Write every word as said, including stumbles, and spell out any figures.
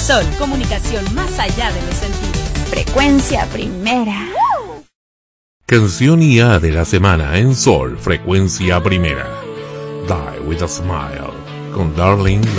Sol, comunicación más allá de los sentidos. Frecuencia Primera. Canción I A de la semana en Sol, Frecuencia Primera. Die with a Smile, con Darling